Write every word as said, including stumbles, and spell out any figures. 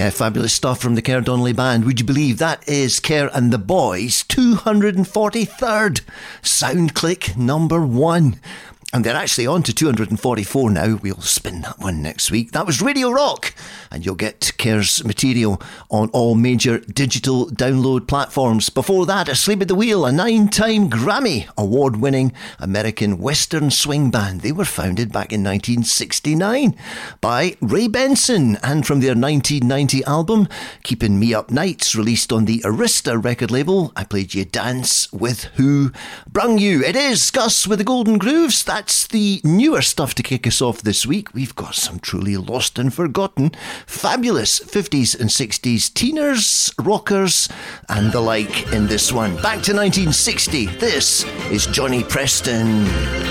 Yeah, fabulous stuff from the Kerr Donnelly Band. Would you believe that is Kerr and the Boys' two hundred forty-third SoundClick number one? And they're actually on to two hundred forty-four now. We'll spin that one next week. That was Radio Rock. And you'll get Kerr's material on all major digital download platforms. Before that, Asleep at the Wheel, a nine-time Grammy award-winning American Western swing band. They were founded back in nineteen sixty-nine by Ray Benson. And from their nineteen ninety album, Keeping Me Up Nights, released on the Arista record label, I played you Dance with Who Brung You. It is Gus with the Golden Grooves. That's the newer stuff to kick us off this week. We've got some truly lost and forgotten, fabulous fifties and sixties teeners, rockers, and the like in this one. Back to nineteen sixty. This is Johnny Preston.